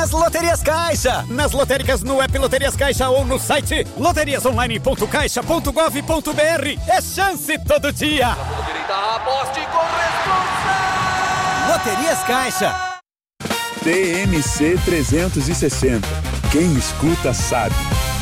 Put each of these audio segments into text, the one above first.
das Loterias Caixa. Nas lotéricas, no app Loterias Caixa ou no site loteriasonline.caixa.gov.br. É chance todo dia. Aposte com responsa. Loterias Caixa. TMC 360. Quem escuta sabe.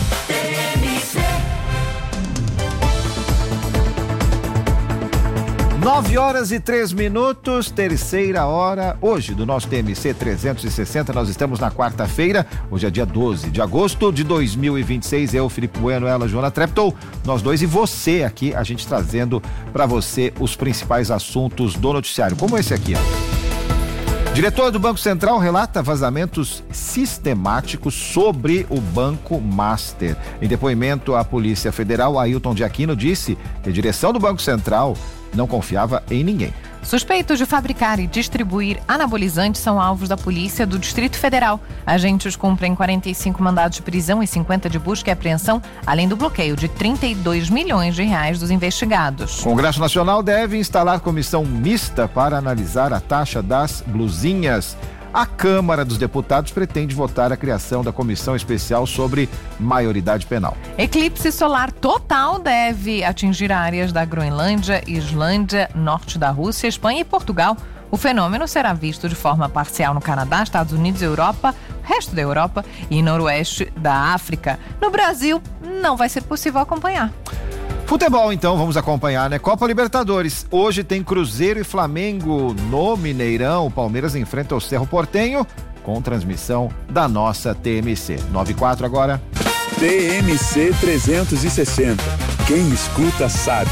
9h03, terceira hora, hoje do nosso TMC 360, nós estamos na quarta-feira, hoje é dia 12 de agosto de 2026, eu, Felipe Bueno, ela, Joana Treptow, nós dois e você aqui, a gente trazendo para você os principais assuntos do noticiário, como esse aqui, ó. Diretor do Banco Central relata vazamentos sistemáticos sobre o Banco Master. Em depoimento à Polícia Federal, Ailton de Aquino disse que a direção do Banco Central não confiava em ninguém. Suspeitos de fabricar e distribuir anabolizantes são alvos da Polícia do Distrito Federal. Agentes cumprem 45 mandados de prisão e 50 de busca e apreensão, além do bloqueio de 32 milhões de reais dos investigados. O Congresso Nacional deve instalar comissão mista para analisar a taxa das blusinhas. A Câmara dos Deputados pretende votar a criação da comissão especial sobre maioridade penal. Eclipse solar total deve atingir áreas da Groenlândia, Islândia, norte da Rússia, Espanha e Portugal. O fenômeno será visto de forma parcial no Canadá, Estados Unidos, Europa, resto da Europa e noroeste da África. No Brasil, não vai ser possível acompanhar. Futebol, então, vamos acompanhar, né? Copa Libertadores. Hoje tem Cruzeiro e Flamengo no Mineirão. O Palmeiras enfrenta o Cerro Porteño com transmissão da nossa TMC. 9h04 agora. TMC 360. Quem escuta sabe.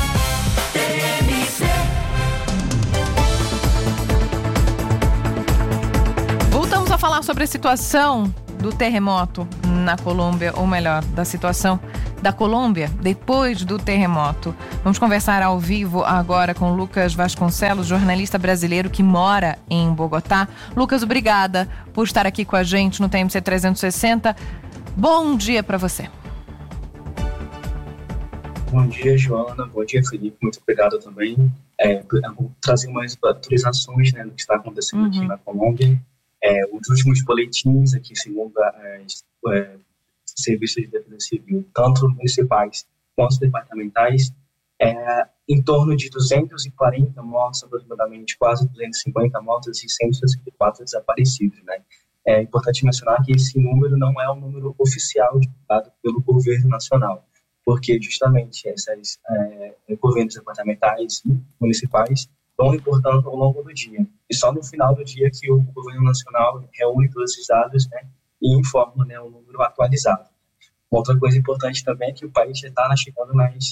Voltamos a falar sobre a situação do terremoto na Colômbia, ou melhor, da situação da Colômbia depois do terremoto. Vamos conversar ao vivo agora com Lucas Vasconcelos, jornalista brasileiro que mora em Bogotá. Lucas, obrigada por estar aqui com a gente no TMC 360. Bom dia para você. Bom dia, Joana. Bom dia, Felipe. Muito obrigado também. Vou trazer mais atualizações, né, do que está acontecendo aqui na Colômbia. Os últimos boletins aqui, segundo serviços de defesa civil, tanto municipais quanto departamentais, em torno de 240 mortos, aproximadamente quase 250 mortos e 164 desaparecidos, né? É importante mencionar que esse número não é um número oficial divulgado pelo governo nacional, porque justamente esses governos departamentais e municipais vão reportando ao longo do dia. E só no final do dia que o governo nacional reúne todos esses dados, né, e informa, né, um número atualizado. Uma outra coisa importante também é que o país já está chegando nas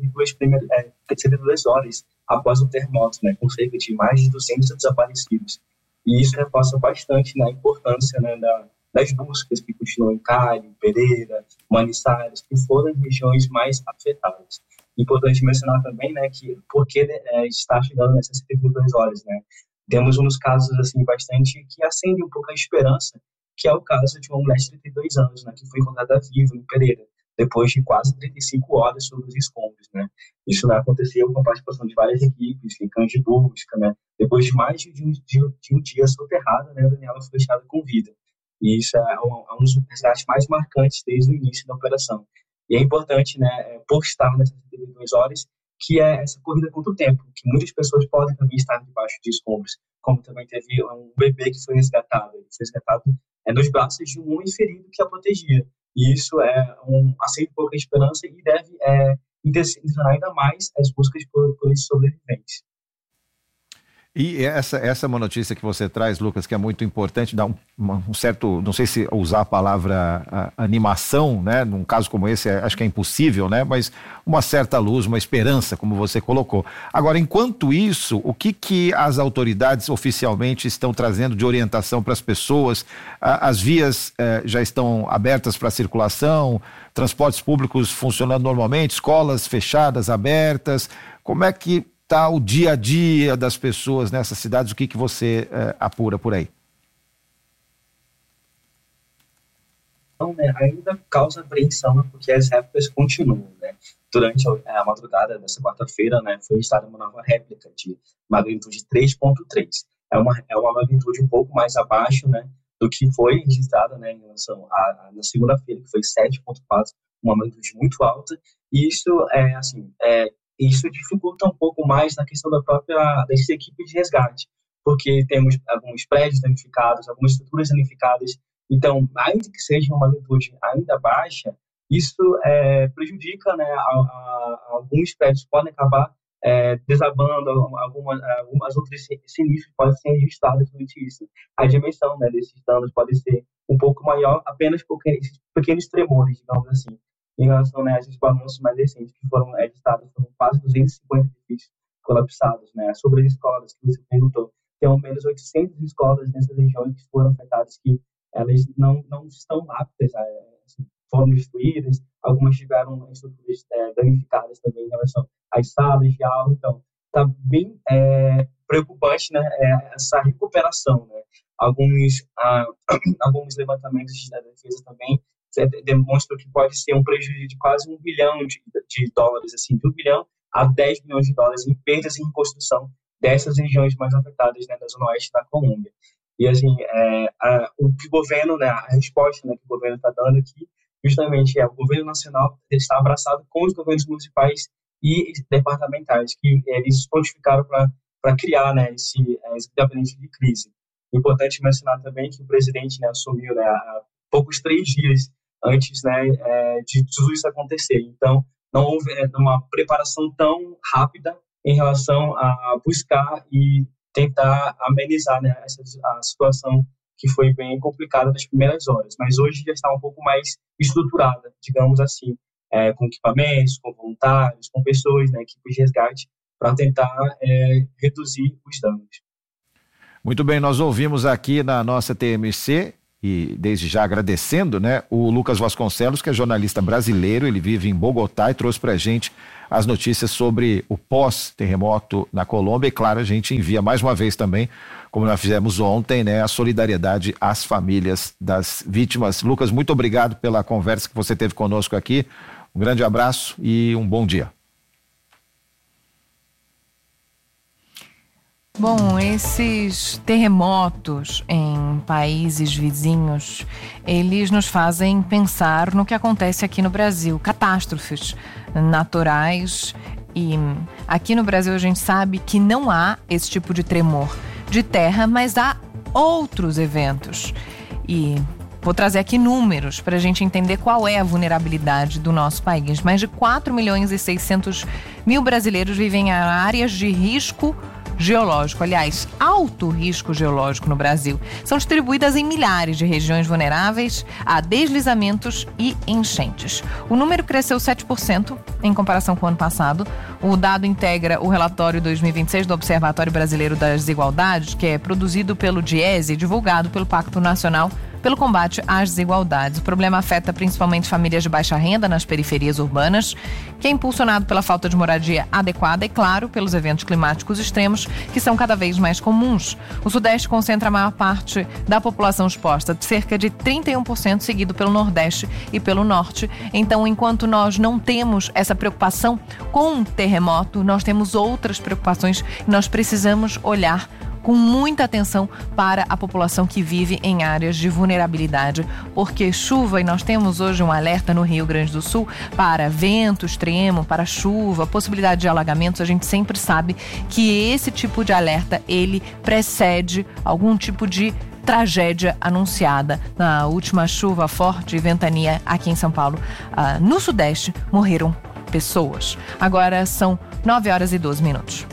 72 horas após o terremoto, né, com cerca de mais de 200 desaparecidos. E isso reforça bastante, né, a importância, né, das buscas que continuam em Cali, Pereira, Manizales, que foram as regiões mais afetadas. Importante mencionar também, né, que porque está chegando nessas 72 horas, né, temos uns casos assim bastante que acendem um pouco a esperança, que é o caso de uma mulher de 32 anos, né, que foi encontrada viva em Pereira, depois de quase 35 horas sobre os escombros, né. Isso, né, aconteceu com a participação de várias equipes, de cães de busca, né. Depois de mais de um dia soterrada, né, a Daniela foi deixada com vida. E isso é um dos resgates mais marcantes desde o início da operação. E é importante, né, por estar nessas 72 horas, que é essa corrida contra o tempo, que muitas pessoas podem também estar debaixo de escombros, como também teve um bebê que foi resgatado. Ele foi resgatado nos braços de um homem ferido que a protegia. E isso acende um pouco a esperança e deve intensificar ainda mais as buscas por esses sobreviventes. E essa é uma notícia que você traz, Lucas, que é muito importante, dá um certo, não sei se usar a palavra animação, né? Num caso como esse, acho que é impossível, né? Mas uma certa luz, uma esperança, como você colocou. Agora, enquanto isso, o que as autoridades oficialmente estão trazendo de orientação para as pessoas? As vias já estão abertas para circulação, transportes públicos funcionando normalmente, escolas fechadas, abertas, como é que está o dia a dia das pessoas nessas cidades? O que você apura por aí? Então, né, ainda causa apreensão, porque as réplicas continuam, né? Durante a madrugada dessa quarta-feira, né, foi instalada uma nova réplica de magnitude 3.3. É uma magnitude um pouco mais abaixo, né, do que foi registrado, né, em relação na segunda-feira, que foi 7,4, uma magnitude muito alta, e isso dificulta um pouco mais na questão dessa equipe de resgate, porque temos alguns prédios danificados, algumas estruturas danificadas, então, ainda que seja uma magnitude ainda baixa, isso prejudica, né, alguns prédios podem acabar desabando, algumas outras sinistros podem ser registrados durante isso. A dimensão, né, desses danos pode ser um pouco maior apenas por esses pequenos tremores, digamos assim. Em relação, né, a esses balanços mais recentes que foram registrados, foram quase 250 edifícios colapsados, né? Sobre as escolas que você perguntou, tem ao menos 800 escolas nessas regiões que foram afetadas, que elas não estão aptas, foram destruídas, algumas tiveram estruturas danificadas também em relação às salas de aula, então está bem preocupante, né, essa recuperação, né? Alguns levantamentos da defesa também demonstram que pode ser um prejuízo de quase $1 bilhão, assim, de $1 bilhão a $10 bilhões em perdas em reconstrução dessas regiões mais afetadas, né, da zona oeste da Colômbia. E assim, o que o governo, né, a resposta, né, que o governo está dando aqui, justamente o governo nacional está abraçado com os governos municipais e departamentais, que eles prontificaram para criar, né, esse gabinete de crise. Importante mencionar também que o presidente, né, assumiu, né, há poucos 3 dias antes, né, de tudo isso acontecer. Então, não houve uma preparação tão rápida em relação a buscar e tentar amenizar, né, a situação que foi bem complicada nas primeiras horas. Mas hoje já está um pouco mais estruturada, digamos assim, com equipamentos, com voluntários, com pessoas, né, equipes de resgate, para tentar reduzir os danos. Muito bem, nós ouvimos aqui na nossa TMC, e desde já agradecendo, né, o Lucas Vasconcelos, que é jornalista brasileiro, ele vive em Bogotá e trouxe pra gente as notícias sobre o pós-terremoto na Colômbia, e claro, a gente envia mais uma vez também, como nós fizemos ontem, né, a solidariedade às famílias das vítimas. Lucas, muito obrigado pela conversa que você teve conosco aqui, um grande abraço e um bom dia. Bom, esses terremotos em países vizinhos, eles nos fazem pensar no que acontece aqui no Brasil, catástrofes naturais, e aqui no Brasil a gente sabe que não há esse tipo de tremor de terra, mas há outros eventos. E vou trazer aqui números para a gente entender qual é a vulnerabilidade do nosso país. Mais de 4.600.000 brasileiros vivem em áreas de risco geológico, aliás, alto risco geológico no Brasil. São distribuídas em milhares de regiões vulneráveis a deslizamentos e enchentes. O número cresceu 7% em comparação com o ano passado. O dado integra o relatório 2026 do Observatório Brasileiro das Desigualdades, que é produzido pelo DIESE e divulgado pelo Pacto Nacional pelo combate às desigualdades. O problema afeta principalmente famílias de baixa renda nas periferias urbanas, que é impulsionado pela falta de moradia adequada e, claro, pelos eventos climáticos extremos, que são cada vez mais comuns. O Sudeste concentra a maior parte da população exposta, cerca de 31%, seguido pelo Nordeste e pelo Norte. Então, enquanto nós não temos essa preocupação com um terremoto, nós temos outras preocupações e nós precisamos olhar com muita atenção para a população que vive em áreas de vulnerabilidade, porque chuva, e nós temos hoje um alerta no Rio Grande do Sul para vento extremo, para chuva, possibilidade de alagamentos. A gente sempre sabe que esse tipo de alerta, ele precede algum tipo de tragédia anunciada. Na última chuva forte e ventania aqui em São Paulo, no Sudeste, morreram pessoas. Agora são 9h12.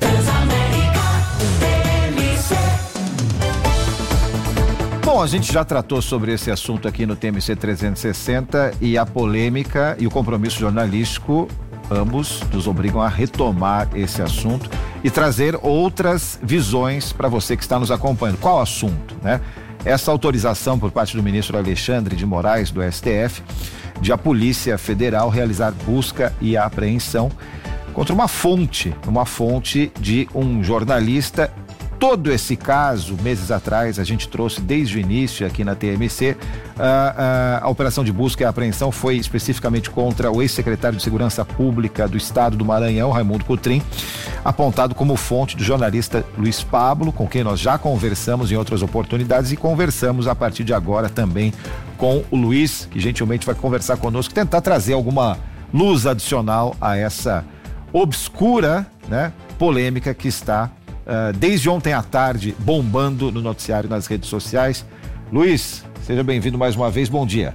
Bom, a gente já tratou sobre esse assunto aqui no TMC 360 e a polêmica e o compromisso jornalístico, ambos nos obrigam a retomar esse assunto e trazer outras visões para você que está nos acompanhando. Qual assunto, né? Essa autorização por parte do ministro Alexandre de Moraes, do STF, de a Polícia Federal realizar busca e apreensão contra uma fonte de um jornalista todo esse caso, meses atrás, a gente trouxe desde o início aqui na TMC, a operação de busca e apreensão foi especificamente contra o ex-secretário de Segurança Pública do Estado do Maranhão, Raimundo Cotrim, apontado como fonte do jornalista Luiz Pablo, com quem nós já conversamos em outras oportunidades e conversamos a partir de agora também com o Luiz, que gentilmente vai conversar conosco, tentar trazer alguma luz adicional a essa obscura, né, polêmica que está desde ontem à tarde bombando no noticiário, nas redes sociais. Luiz, seja bem-vindo mais uma vez, bom dia.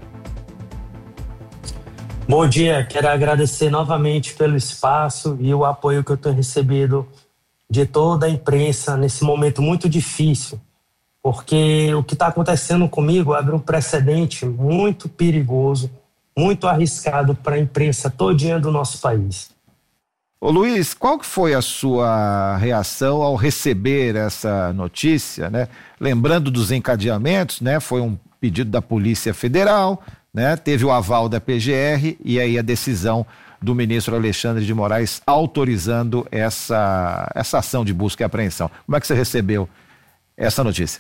Bom dia, quero agradecer novamente pelo espaço e o apoio que eu tenho recebido de toda a imprensa nesse momento muito difícil, porque o que está acontecendo comigo abre um precedente muito perigoso, muito arriscado para a imprensa todinha do nosso país. Ô Luiz, qual que foi a sua reação ao receber essa notícia, né? Lembrando dos encadeamentos, né? Foi um pedido da Polícia Federal, né? Teve o aval da PGR e aí a decisão do ministro Alexandre de Moraes autorizando essa ação de busca e apreensão. Como é que você recebeu essa notícia?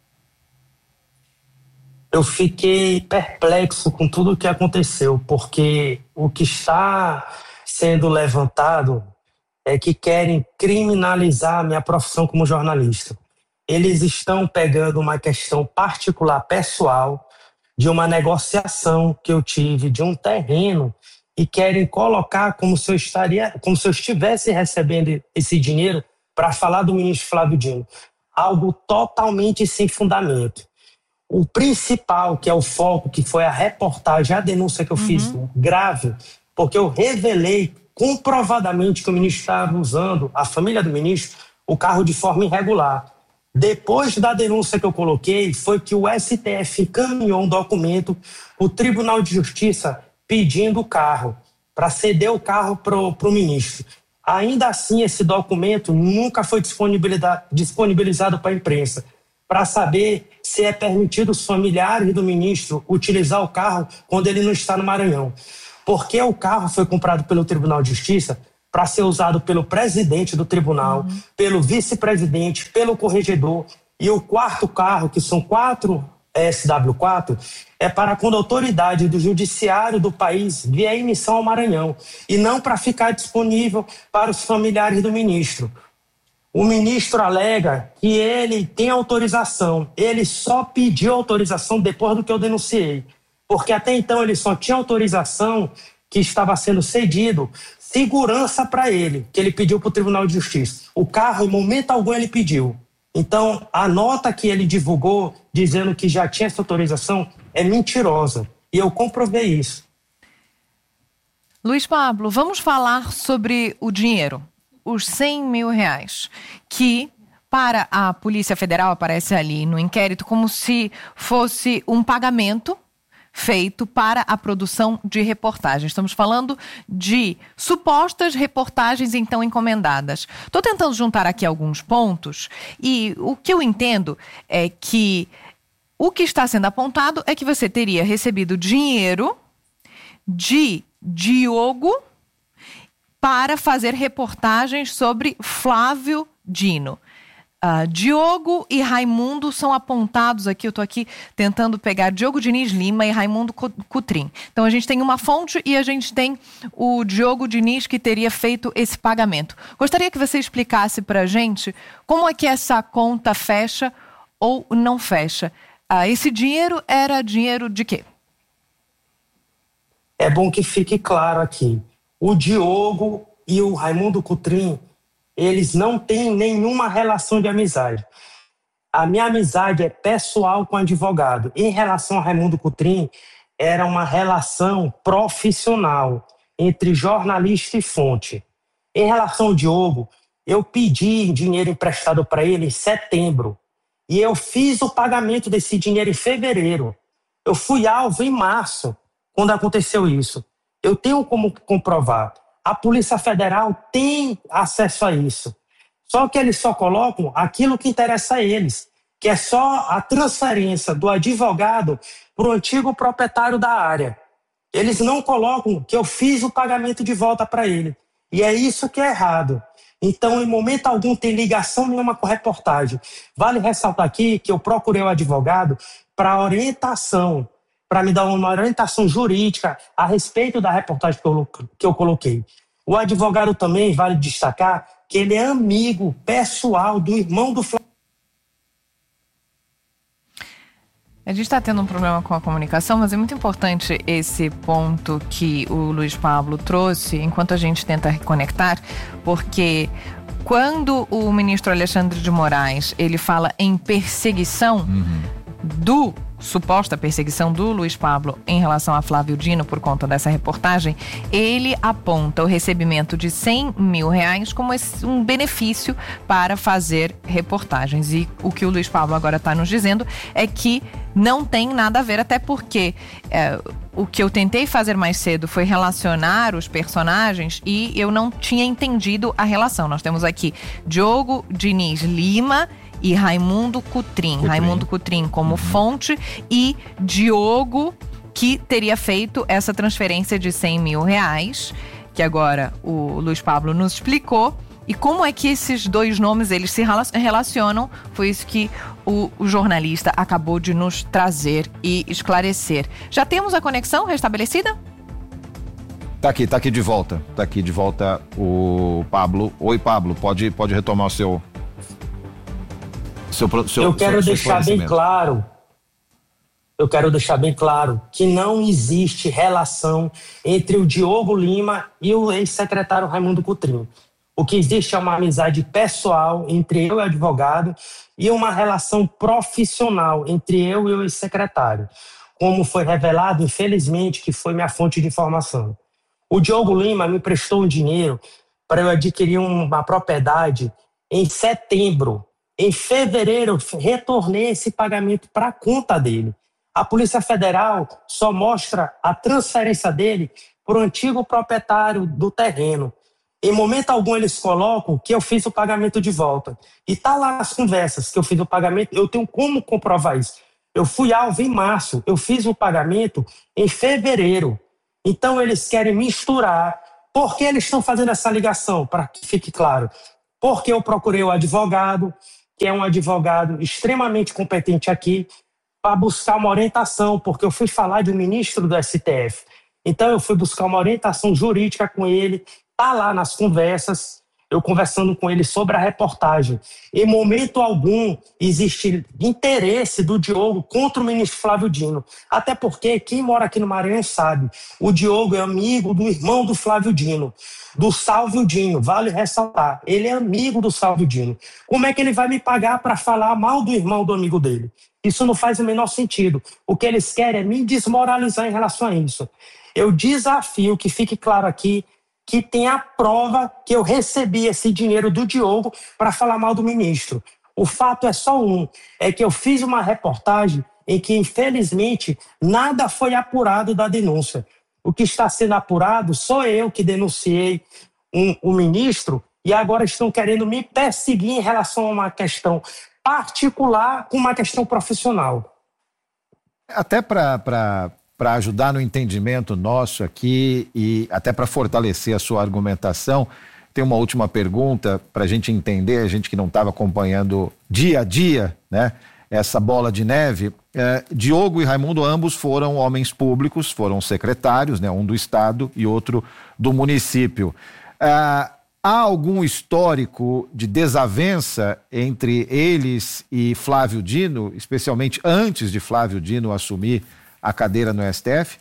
Eu fiquei perplexo com tudo o que aconteceu, porque o que está sendo levantado é que querem criminalizar a minha profissão como jornalista. Eles estão pegando uma questão particular, pessoal, de uma negociação que eu tive de um terreno e querem colocar como se eu estivesse recebendo esse dinheiro para falar do ministro Flávio Dino. Algo totalmente sem fundamento. O principal, que é o foco, que foi a reportagem, a denúncia que eu fiz, grave, porque eu revelei comprovadamente que o ministro estava usando, a família do ministro, o carro de forma irregular. Depois da denúncia que eu coloquei, foi que o STF encaminhou um documento para o Tribunal de Justiça pedindo o carro, para ceder o carro para o ministro. Ainda assim, esse documento nunca foi disponibilizado para a imprensa, para saber se é permitido os familiares do ministro utilizar o carro quando ele não está no Maranhão. Porque o carro foi comprado pelo Tribunal de Justiça para ser usado pelo presidente do tribunal, pelo vice-presidente, pelo corregedor. E o quarto carro, que são 4 SW4, é para quando a autoridade do judiciário do país vier em missão ao Maranhão, e não para ficar disponível para os familiares do ministro. O ministro alega que ele tem autorização, ele só pediu autorização depois do que eu denunciei. Porque até então ele só tinha autorização que estava sendo cedido, segurança para ele, que ele pediu para o Tribunal de Justiça. O carro, em momento algum, ele pediu. Então, a nota que ele divulgou, dizendo que já tinha essa autorização, é mentirosa. E eu comprovei isso. Luiz Pablo, vamos falar sobre o dinheiro, os R$100 mil, que para a Polícia Federal aparece ali no inquérito como se fosse um pagamento feito para a produção de reportagens. Estamos falando de supostas reportagens, então, encomendadas. Estou tentando juntar aqui alguns pontos e o que eu entendo é que o que está sendo apontado é que você teria recebido dinheiro de Diogo para fazer reportagens sobre Flávio Dino. Diogo e Raimundo são apontados aqui, eu estou aqui tentando pegar Diogo Diniz Lima e Raimundo Cotrim. Então a gente tem uma fonte e a gente tem o Diogo Diniz que teria feito esse pagamento. Gostaria que você explicasse para a gente como é que essa conta fecha ou não fecha. Esse dinheiro era dinheiro de quê? É bom que fique claro aqui. O Diogo e o Raimundo Cotrim, eles não têm nenhuma relação de amizade. A minha amizade é pessoal com o advogado. Em relação a Raimundo Cotrim, era uma relação profissional entre jornalista e fonte. Em relação ao Diogo, eu pedi dinheiro emprestado para ele em setembro e eu fiz o pagamento desse dinheiro em fevereiro. Eu fui alvo em março, quando aconteceu isso. Eu tenho como comprovar. A Polícia Federal tem acesso a isso. Só que eles só colocam aquilo que interessa a eles, que é só a transferência do advogado para o antigo proprietário da área. Eles não colocam que eu fiz o pagamento de volta para ele. E é isso que é errado. Então, em momento algum, tem ligação nenhuma com a reportagem. Vale ressaltar aqui que eu procurei o advogado para orientação, para me dar uma orientação jurídica a respeito da reportagem que eu coloquei. O advogado também, vale destacar, que ele é amigo pessoal do irmão do Flávio. A gente está tendo um problema com a comunicação, mas é muito importante esse ponto que o Luiz Pablo trouxe, enquanto a gente tenta reconectar, porque quando o ministro Alexandre de Moraes, ele fala em perseguição suposta perseguição do Luiz Pablo em relação a Flávio Dino por conta dessa reportagem, ele aponta o recebimento de R$100 mil como um benefício para fazer reportagens. E o que o Luiz Pablo agora está nos dizendo é que não tem nada a ver, até porque o que eu tentei fazer mais cedo foi relacionar os personagens e eu não tinha entendido a relação. Nós temos aqui Diogo Diniz Lima e Raimundo Cutrim. Raimundo Cutrim como fonte e Diogo, que teria feito essa transferência de R$100 mil, que agora o Luiz Pablo nos explicou. E como é que esses dois nomes eles se relacionam? Foi isso que o jornalista acabou de nos trazer e esclarecer. Já temos a conexão restabelecida? Tá aqui de volta. Tá aqui de volta o Pablo. Oi, Pablo, pode retomar o seu eu quero deixar bem claro que não existe relação entre o Diogo Lima e o ex-secretário Raimundo Cutrim. O que existe é uma amizade pessoal entre eu e o advogado e uma relação profissional entre eu e o ex-secretário, como foi revelado, infelizmente, que foi minha fonte de informação. O Diogo Lima me prestou um dinheiro para eu adquirir uma propriedade em setembro. Em fevereiro, eu retornei esse pagamento para a conta dele. A Polícia Federal só mostra a transferência dele para o antigo proprietário do terreno. Em momento algum, eles colocam que eu fiz o pagamento de volta. E está lá nas conversas que eu fiz o pagamento. Eu tenho como comprovar isso. Eu fui alvo em março. Eu fiz o pagamento em fevereiro. Então, eles querem misturar. Por que eles estão fazendo essa ligação? Para que fique claro. Porque eu procurei o advogado, que é um advogado extremamente competente aqui, para buscar uma orientação, porque eu fui falar de um ministro do STF. Então, eu fui buscar uma orientação jurídica com ele, está lá nas conversas, eu conversando com ele sobre a reportagem. Em momento algum, existe interesse do Diogo contra o ministro Flávio Dino. Até porque quem mora aqui no Maranhão sabe, o Diogo é amigo do irmão do Flávio Dino, do Sálvio Dino, vale ressaltar. Ele é amigo do Sálvio Dino. Como é que ele vai me pagar para falar mal do irmão do amigo dele? Isso não faz o menor sentido. O que eles querem é me desmoralizar em relação a isso. Eu desafio que fique claro aqui que tem a prova que eu recebi esse dinheiro do Diogo para falar mal do ministro. O fato é só um, é que eu fiz uma reportagem em que, infelizmente, nada foi apurado da denúncia. O que está sendo apurado sou eu que denunciei o ministro e agora estão querendo me perseguir em relação a uma questão particular com uma questão profissional. Até para ajudar no entendimento nosso aqui e até para fortalecer a sua argumentação, tem uma última pergunta para a gente entender, a gente que não estava acompanhando dia a dia, né, essa bola de neve. Diogo e Raimundo ambos foram homens públicos, foram secretários, né, um do estado e outro do município. Há algum histórico de desavença entre eles e Flávio Dino, especialmente antes de Flávio Dino assumir a cadeira no STF?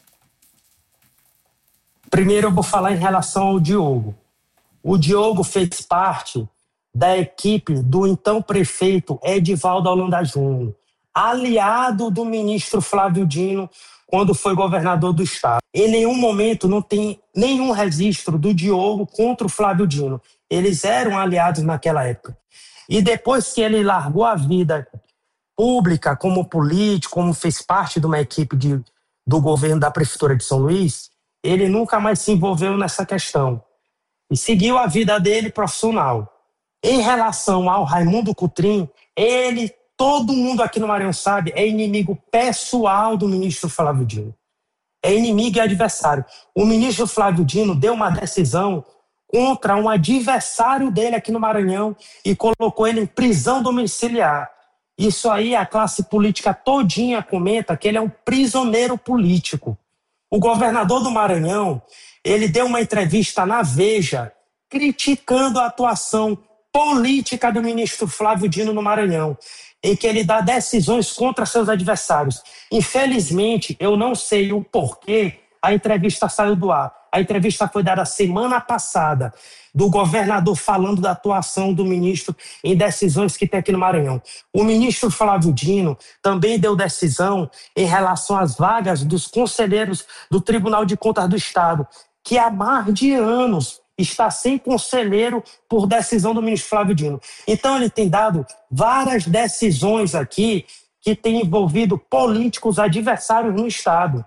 Primeiro eu vou falar em relação ao Diogo. O Diogo fez parte da equipe do então prefeito Edivaldo Holanda Júnior, aliado do ministro Flávio Dino quando foi governador do estado. Em nenhum momento não tem nenhum registro do Diogo contra o Flávio Dino. Eles eram aliados naquela época. E depois que ele largou a vida pública, como político, como fez parte de uma equipe do governo da Prefeitura de São Luís, ele nunca mais se envolveu nessa questão e seguiu a vida dele profissional. Em relação ao Raimundo Cutrim, todo mundo aqui no Maranhão sabe, é inimigo pessoal do ministro Flávio Dino. É inimigo e adversário. O ministro Flávio Dino deu uma decisão contra um adversário dele aqui no Maranhão e colocou ele em prisão domiciliar. Isso aí a classe política todinha comenta que ele é um prisioneiro político. O governador do Maranhão, ele deu uma entrevista na Veja criticando a atuação política do ministro Flávio Dino no Maranhão, em que ele dá decisões contra seus adversários. Infelizmente, eu não sei o porquê a entrevista saiu do ar. A entrevista foi dada semana passada, do governador falando da atuação do ministro em decisões que tem aqui no Maranhão. O ministro Flávio Dino também deu decisão em relação às vagas dos conselheiros do Tribunal de Contas do Estado, que há mais de anos está sem conselheiro por decisão do ministro Flávio Dino. Então ele tem dado várias decisões aqui que têm envolvido políticos adversários no Estado.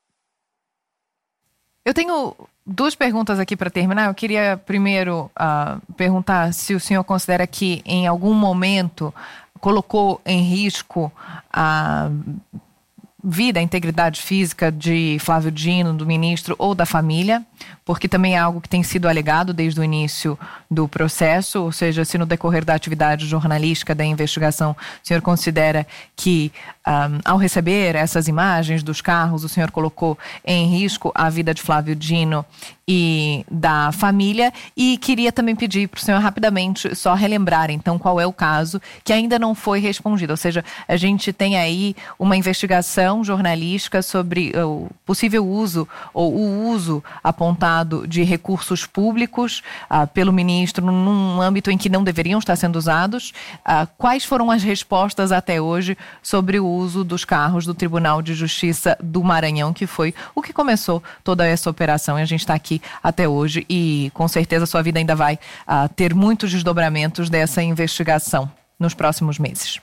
Eu tenho duas perguntas aqui para terminar. Eu queria primeiro perguntar se o senhor considera que em algum momento colocou em risco a vida, a integridade física de Flávio Dino, do ministro ou da família, porque também é algo que tem sido alegado desde o início do processo, ou seja, se no decorrer da atividade jornalística da investigação o senhor considera que ao receber essas imagens dos carros, o senhor colocou em risco a vida de Flávio Dino e da família, e queria também pedir para o senhor rapidamente só relembrar então qual é o caso que ainda não foi respondido, ou seja, a gente tem aí uma investigação jornalística sobre o possível uso ou o uso apontado de recursos públicos pelo ministro num âmbito em que não deveriam estar sendo usados. Quais foram as respostas até hoje sobre o uso dos carros do Tribunal de Justiça do Maranhão, que foi o que começou toda essa operação, e a gente está aqui até hoje e com certeza sua vida ainda vai ter muitos desdobramentos dessa investigação nos próximos meses.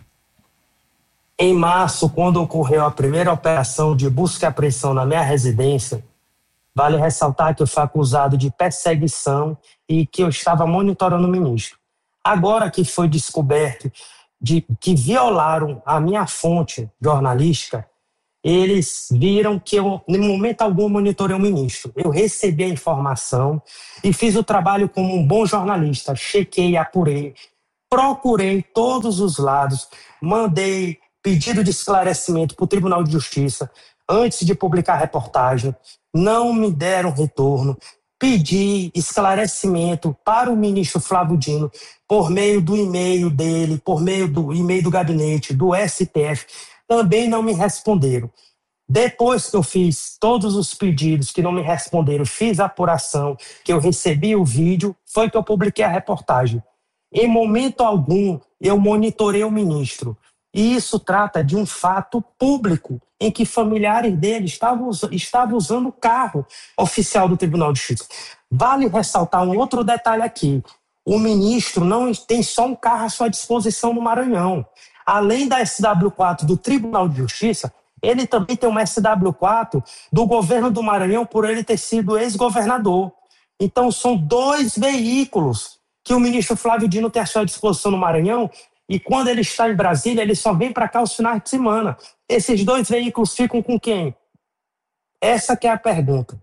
Em março, quando ocorreu a primeira operação de busca e apreensão na minha residência, vale ressaltar que eu fui acusado de perseguição e que eu estava monitorando o ministro. Agora que foi descoberto que violaram a minha fonte jornalística, eles viram que eu, em momento algum, monitorei o ministro. Eu recebi a informação e fiz o trabalho como um bom jornalista. Chequei, apurei, procurei todos os lados, mandei pedido de esclarecimento para o Tribunal de Justiça antes de publicar a reportagem. Não me deram retorno. Pedi esclarecimento para o ministro Flávio Dino por meio do e-mail dele, por meio do e-mail do gabinete, do STF. Também não me responderam. Depois que eu fiz todos os pedidos que não me responderam, fiz a apuração, que eu recebi o vídeo, foi que eu publiquei a reportagem. Em momento algum, eu monitorei o ministro. E isso trata de um fato público, em que familiares dele estavam usando o carro oficial do Tribunal de Justiça. Vale ressaltar um outro detalhe aqui. O ministro não tem só um carro à sua disposição no Maranhão. Além da SW4 do Tribunal de Justiça, ele também tem uma SW4 do governo do Maranhão por ele ter sido ex-governador. Então, são 2 veículos que o ministro Flávio Dino tem à sua disposição no Maranhão, e quando ele está em Brasília, ele só vem para cá aos finais de semana. Esses 2 veículos ficam com quem? Essa que é a pergunta.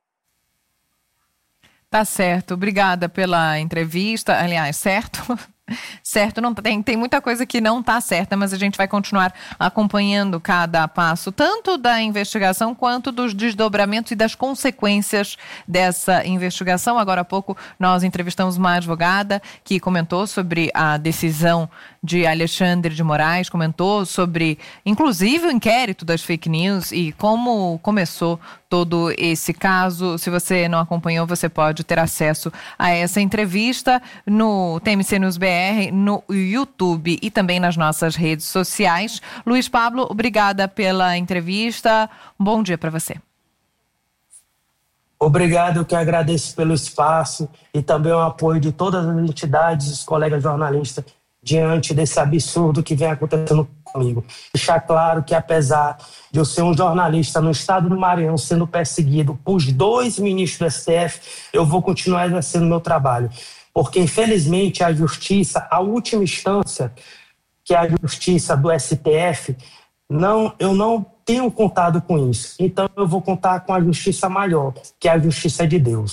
Tá certo, obrigada pela entrevista. Aliás, certo? Certo, não tem muita coisa que não está certa, mas a gente vai continuar acompanhando cada passo, tanto da investigação quanto dos desdobramentos e das consequências dessa investigação. Agora há pouco nós entrevistamos uma advogada que comentou sobre a decisão de Alexandre de Moraes, comentou sobre, inclusive, o inquérito das fake news e como começou todo esse caso. Se você não acompanhou, você pode ter acesso a essa entrevista no TMC News BR, no YouTube e também nas nossas redes sociais. Luiz Pablo, obrigada pela entrevista. Um bom dia para você. Obrigado, eu que agradeço pelo espaço e também o apoio de todas as entidades e os colegas jornalistas diante desse absurdo que vem acontecendo comigo. Deixar claro que, apesar de eu ser um jornalista no estado do Maranhão sendo perseguido por 2 ministros do STF, eu vou continuar exercendo meu trabalho. Porque, infelizmente, a justiça, a última instância, que é a justiça do STF, eu não tenho contado com isso. Então, eu vou contar com a justiça maior, que é a justiça de Deus.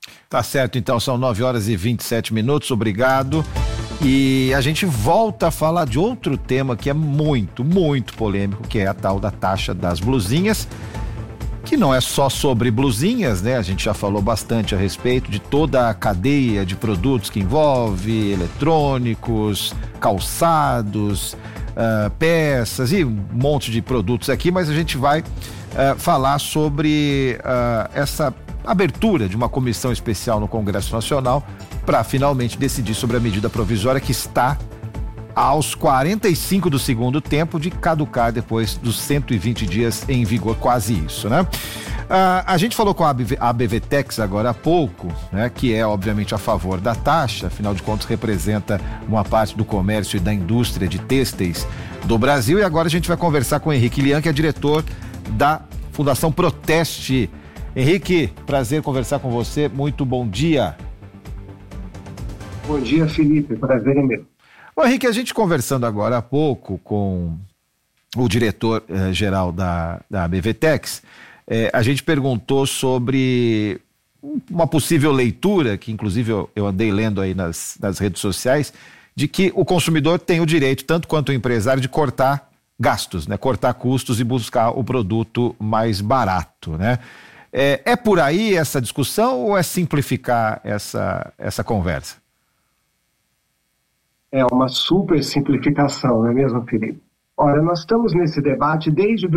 Tá certo, então são 9h27, obrigado. E a gente volta a falar de outro tema que é muito, muito polêmico, que é a tal da taxa das blusinhas, que não é só sobre blusinhas, né? A gente já falou bastante a respeito de toda a cadeia de produtos que envolve eletrônicos, calçados, peças e um monte de produtos aqui, mas a gente vai falar sobre essa abertura de uma comissão especial no Congresso Nacional para finalmente decidir sobre a medida provisória que está aos 45 do segundo tempo de caducar depois dos 120 dias em vigor, quase isso, né? A gente falou com a ABVTEX agora há pouco, né? Que é obviamente a favor da taxa, afinal de contas representa uma parte do comércio e da indústria de têxteis do Brasil, e agora a gente vai conversar com o Henrique Lian, que é diretor da Fundação Proteste. Henrique, prazer conversar com você, muito bom dia. Bom dia, Felipe, prazer é meu. Bom, Henrique, a gente conversando agora há pouco com o diretor-geral da ABVTEX, a gente perguntou sobre uma possível leitura, que inclusive eu andei lendo aí nas redes sociais, de que o consumidor tem o direito, tanto quanto o empresário, de cortar gastos, né? Cortar custos e buscar o produto mais barato, né? É por aí essa discussão ou é simplificar essa conversa? É uma super simplificação, não é mesmo, Felipe? Ora, nós estamos nesse debate desde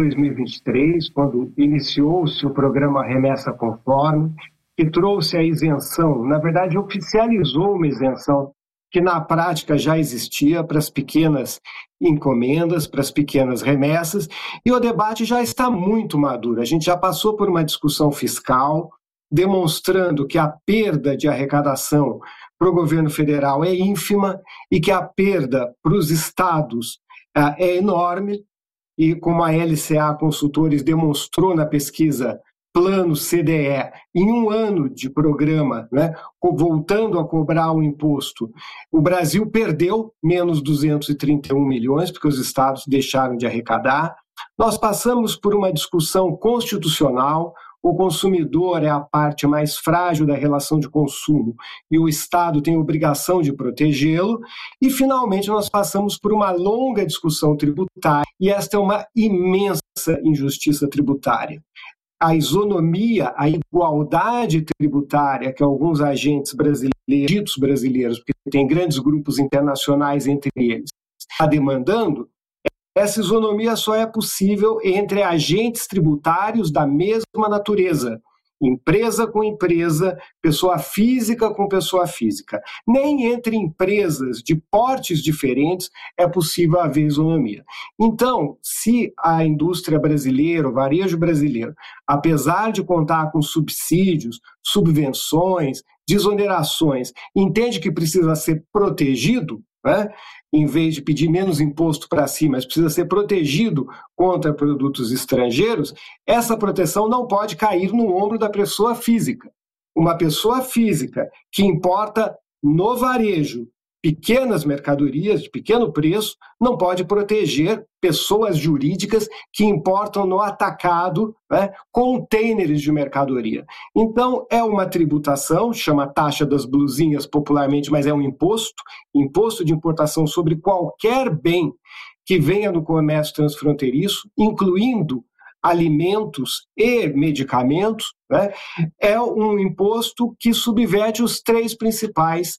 2023, quando iniciou-se o programa Remessa Conforme, que trouxe a isenção, na verdade oficializou uma isenção que na prática já existia para as pequenas encomendas, para as pequenas remessas, e o debate já está muito maduro. A gente já passou por uma discussão fiscal, demonstrando que a perda de arrecadação para o governo federal é ínfima e que a perda para os estados é enorme, e como a LCA Consultores demonstrou na pesquisa Plano CDE, em um ano de programa, né, voltando a cobrar o imposto, o Brasil perdeu menos 231 milhões, porque os estados deixaram de arrecadar. Nós passamos por uma discussão constitucional. O consumidor é a parte mais frágil da relação de consumo e o Estado tem a obrigação de protegê-lo. E, finalmente, nós passamos por uma longa discussão tributária, e esta é uma imensa injustiça tributária. A isonomia, a igualdade tributária que alguns agentes brasileiros, ditos brasileiros, porque tem grandes grupos internacionais entre eles, está demandando, essa isonomia só é possível entre agentes tributários da mesma natureza, empresa com empresa, pessoa física com pessoa física. Nem entre empresas de portes diferentes é possível haver isonomia. Então, se a indústria brasileira, o varejo brasileiro, apesar de contar com subsídios, subvenções, desonerações, entende que precisa ser protegido, né? Em vez de pedir menos imposto para si, mas precisa ser protegido contra produtos estrangeiros, essa proteção não pode cair no ombro da pessoa física. Uma pessoa física que importa no varejo pequenas mercadorias de pequeno preço não pode proteger pessoas jurídicas que importam no atacado, né, containers de mercadoria. Então, é uma tributação, chama taxa das blusinhas popularmente, mas é um imposto de importação sobre qualquer bem que venha do comércio transfronteiriço, incluindo alimentos e medicamentos, né? É um imposto que subverte os três principais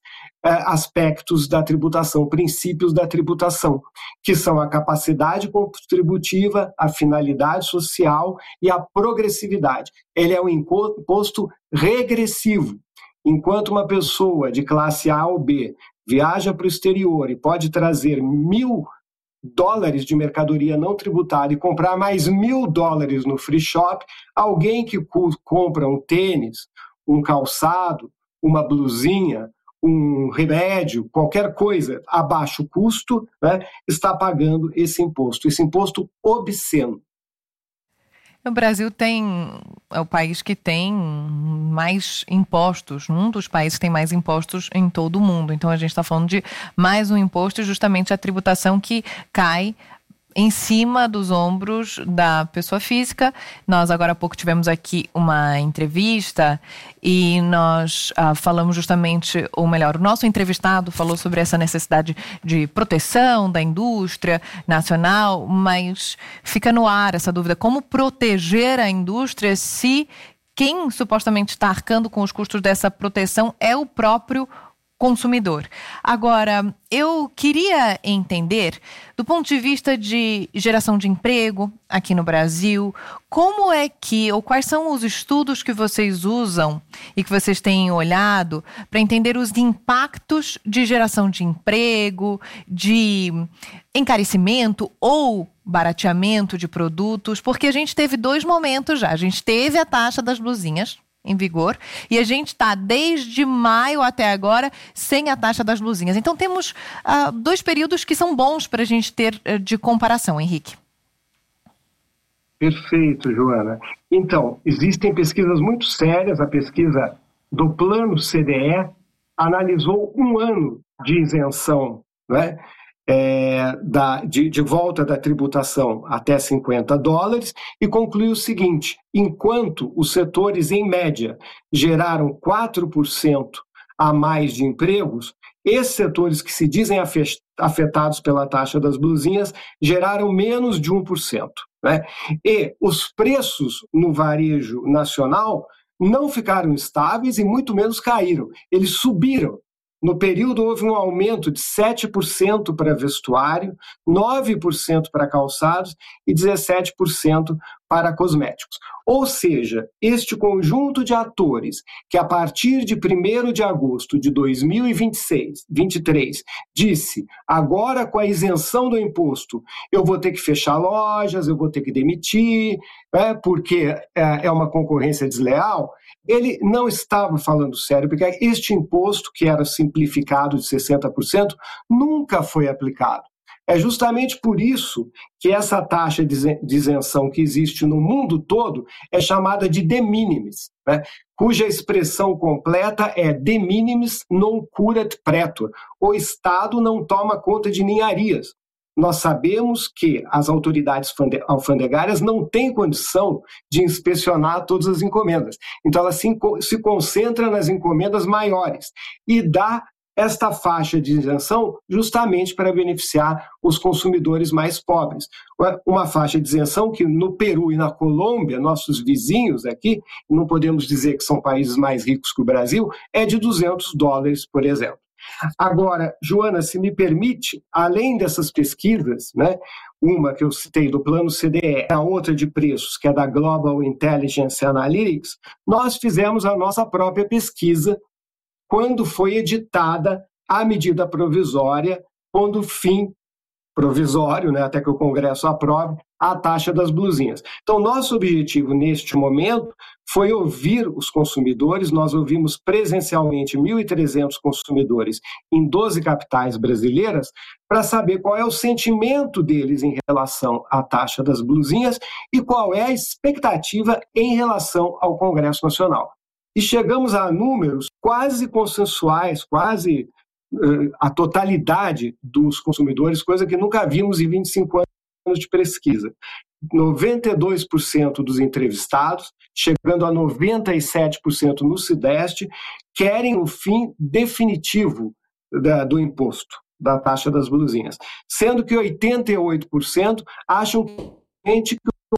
aspectos da tributação, princípios da tributação, que são a capacidade contributiva, a finalidade social e a progressividade. Ele é um imposto regressivo. Enquanto uma pessoa de classe A ou B viaja para o exterior e pode trazer $1.000 de mercadoria não tributada e comprar mais $1.000 no free shop, alguém que compra um tênis, um calçado, uma blusinha, um remédio, qualquer coisa a baixo custo, né, está pagando esse imposto obsceno. O Brasil é o país que tem mais impostos, um dos países que tem mais impostos em todo o mundo. Então a gente está falando de mais um imposto, justamente a tributação que cai em cima dos ombros da pessoa física. Nós agora há pouco tivemos aqui uma entrevista e nós falamos justamente, ou melhor, o nosso entrevistado falou sobre essa necessidade de proteção da indústria nacional, mas fica no ar essa dúvida, como proteger a indústria se quem supostamente está arcando com os custos dessa proteção é o próprio consumidor. Agora, eu queria entender, do ponto de vista de geração de emprego aqui no Brasil, como é que, ou quais são os estudos que vocês usam e que vocês têm olhado para entender os impactos de geração de emprego, de encarecimento ou barateamento de produtos, porque a gente teve 2 momentos já. A gente teve a taxa das blusinhas em vigor, e a gente está desde maio até agora sem a taxa das blusinhas. Então temos 2 períodos que são bons para a gente ter de comparação, Henrique. Perfeito, Joana. Então, existem pesquisas muito sérias. A pesquisa do Plano CDE analisou 1 ano de isenção, né? De volta da tributação até $50 e concluiu o seguinte: enquanto os setores, em média, geraram 4% a mais de empregos, esses setores que se dizem afetados pela taxa das blusinhas geraram menos de 1%. Né? E os preços no varejo nacional não ficaram estáveis e muito menos caíram, eles subiram. No período, houve um aumento de 7% para vestuário, 9% para calçados e 17% para cosméticos. Ou seja, este conjunto de atores que, a partir de 1º de agosto de 2023, disse, agora com a isenção do imposto, eu vou ter que fechar lojas, eu vou ter que demitir, porque é uma concorrência desleal, ele não estava falando sério, porque este imposto, que era simplificado de 60%, nunca foi aplicado. É justamente por isso que essa taxa de isenção que existe no mundo todo é chamada de de minimis, né? Cuja expressão completa é de minimis non curat praetor. O Estado não toma conta de ninharias. Nós sabemos que as autoridades alfandegárias não têm condição de inspecionar todas as encomendas. Então, ela se concentra nas encomendas maiores e dá esta faixa de isenção justamente para beneficiar os consumidores mais pobres. Uma faixa de isenção que no Peru e na Colômbia, nossos vizinhos aqui, não podemos dizer que são países mais ricos que o Brasil, é de $200, por exemplo. Agora, Joana, se me permite, além dessas pesquisas, né, uma que eu citei do Plano CDE, a outra de preços, que é da Global Intelligence Analytics, nós fizemos a nossa própria pesquisa quando foi editada a medida provisória, pondo fim provisório, né, até que o Congresso aprove, a taxa das blusinhas. Então, nosso objetivo neste momento foi ouvir os consumidores. Nós ouvimos presencialmente 1.300 consumidores em 12 capitais brasileiras para saber qual é o sentimento deles em relação à taxa das blusinhas e qual é a expectativa em relação ao Congresso Nacional. E chegamos a números quase consensuais, quase a totalidade dos consumidores, coisa que nunca vimos em 25 anos de pesquisa. 92% dos entrevistados, chegando a 97% no Sudeste, querem o fim definitivo do imposto, da taxa das blusinhas, sendo que 88% acham que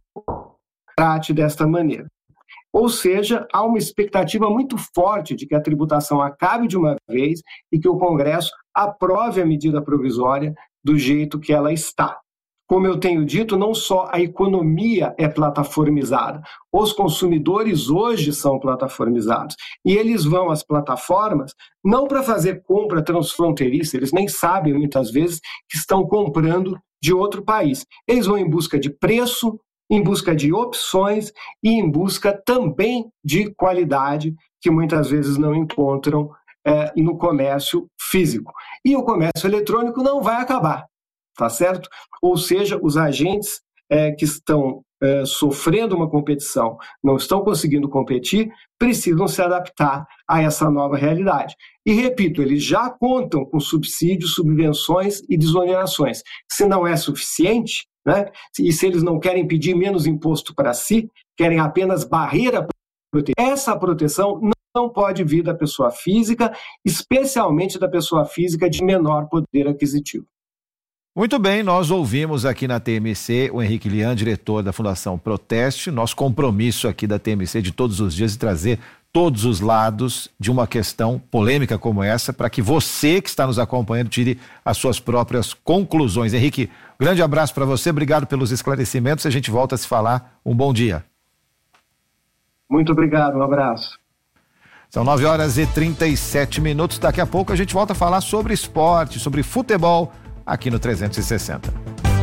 trate desta maneira. Ou seja, há uma expectativa muito forte de que a tributação acabe de uma vez e que o Congresso aprove a medida provisória do jeito que ela está. Como eu tenho dito, não só a economia é plataformizada, os consumidores hoje são plataformizados. E eles vão às plataformas não para fazer compra transfronteiriça, eles nem sabem muitas vezes que estão comprando de outro país. Eles vão em busca de preço, em busca de opções e em busca também de qualidade que muitas vezes não encontram no comércio físico. E o comércio eletrônico não vai acabar, tá certo? Ou seja, os agentes que estão sofrendo uma competição, não estão conseguindo competir, precisam se adaptar a essa nova realidade. E, repito, eles já contam com subsídios, subvenções e desonerações. Se não é suficiente, né? E se eles não querem pedir menos imposto para si, querem apenas barreira para proteger. Essa proteção não pode vir da pessoa física, especialmente da pessoa física de menor poder aquisitivo. Muito bem, nós ouvimos aqui na TMC o Henrique Lian, diretor da Fundação Proteste. Nosso compromisso aqui da TMC de todos os dias de trazer todos os lados de uma questão polêmica como essa, para que você que está nos acompanhando tire as suas próprias conclusões. Henrique, grande abraço para você, obrigado pelos esclarecimentos, a gente volta a se falar. Um bom dia. Muito obrigado, um abraço. São 9h37, daqui a pouco a gente volta a falar sobre esporte, sobre futebol, aqui no 360.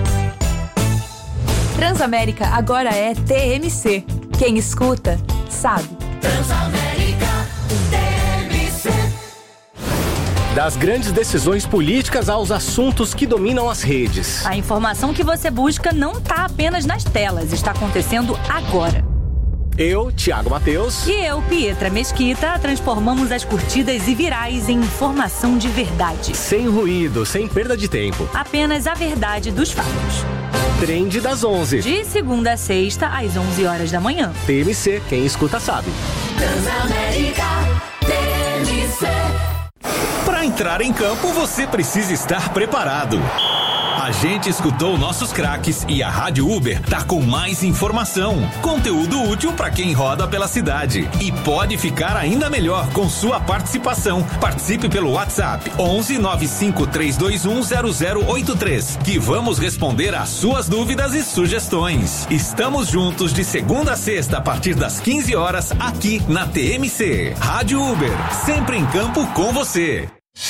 Transamérica agora é TMC. Quem escuta, sabe. Transamérica TMC. Das grandes decisões políticas aos assuntos que dominam as redes. A informação que você busca não está apenas nas telas, está acontecendo agora. Eu, Thiago Mateus. E eu, Pietra Mesquita, transformamos as curtidas e virais em informação de verdade. Sem ruído, sem perda de tempo. Apenas a verdade dos fatos. Trend das 11. De segunda a sexta, às 11 horas da manhã. TMC, quem escuta sabe. Transamérica TMC. Para entrar em campo, você precisa estar preparado. A gente escutou nossos craques e a Rádio Uber tá com mais informação, conteúdo útil para quem roda pela cidade. E pode ficar ainda melhor com sua participação. Participe pelo WhatsApp 11 95 321 0083, que vamos responder às suas dúvidas e sugestões. Estamos juntos de segunda a sexta a partir das 15 horas aqui na TMC. Rádio Uber, sempre em campo com você.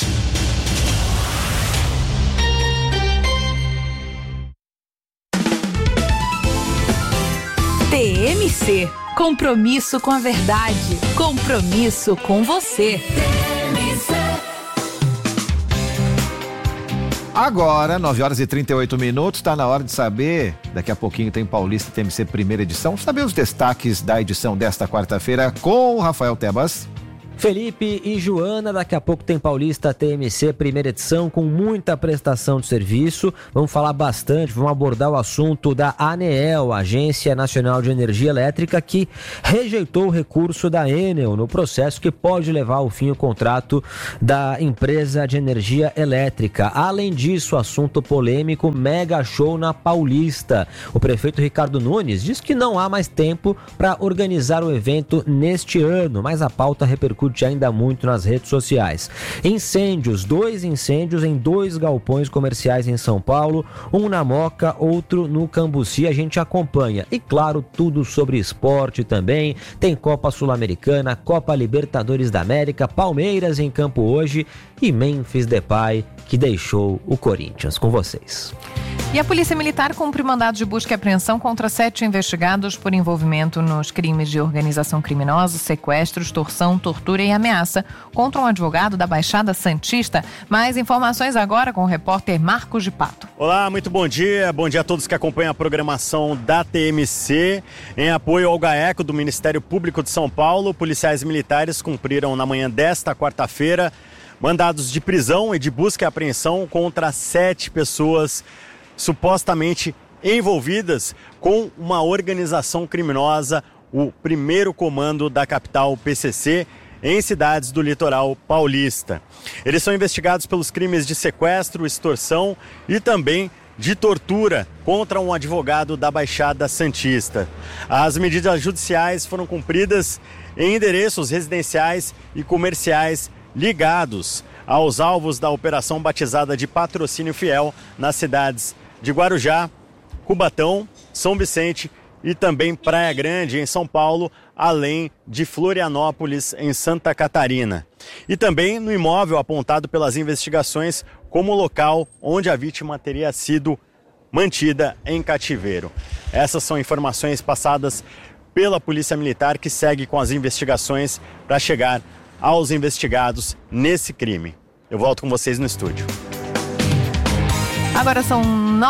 TMC, compromisso com a verdade, compromisso com você. TMC. Agora, 9h38, está na hora de saber, daqui a pouquinho tem Paulista TMC primeira edição, saber os destaques da edição desta quarta-feira com o Rafael Tebas. Felipe e Joana, daqui a pouco tem Paulista TMC, primeira edição, com muita prestação de serviço. Vamos falar bastante, vamos abordar o assunto da ANEEL, Agência Nacional de Energia Elétrica, que rejeitou o recurso da Enel no processo que pode levar ao fim o contrato da empresa de energia elétrica. Além disso, assunto polêmico, mega show na Paulista. O prefeito Ricardo Nunes diz que não há mais tempo para organizar o evento neste ano, mas a pauta repercute ainda muito nas redes sociais. Incêndios, 2 incêndios em 2 galpões comerciais em São Paulo, um na Moca, outro no Cambuci, a gente acompanha. E claro, tudo sobre esporte também, tem Copa Sul-Americana, Copa Libertadores da América, Palmeiras em campo hoje e Memphis Depay, que deixou o Corinthians. Com vocês. E a Polícia Militar cumpre mandado de busca e apreensão contra 7 investigados por envolvimento nos crimes de organização criminosa, sequestro, extorsão, tortura e ameaça contra um advogado da Baixada Santista. Mais informações agora com o repórter Marcos de Pato. Olá, muito bom dia a todos que acompanham a programação da TMC. Em apoio ao GAECO do Ministério Público de São Paulo, policiais militares cumpriram na manhã desta quarta-feira mandados de prisão e de busca e apreensão contra 7 pessoas supostamente envolvidas com uma organização criminosa, o primeiro comando da capital PCC, em cidades do litoral paulista. Eles são investigados pelos crimes de sequestro, extorsão e também de tortura contra um advogado da Baixada Santista. As medidas judiciais foram cumpridas em endereços residenciais e comerciais ligados aos alvos da operação batizada de Patrocínio Fiel nas cidades de Guarujá, Cubatão, São Vicente e também Praia Grande, em São Paulo, além de Florianópolis, em Santa Catarina. E também no imóvel apontado pelas investigações como local onde a vítima teria sido mantida em cativeiro. Essas são informações passadas pela Polícia Militar, que segue com as investigações para chegar aos investigados nesse crime. Eu volto com vocês no estúdio. Agora são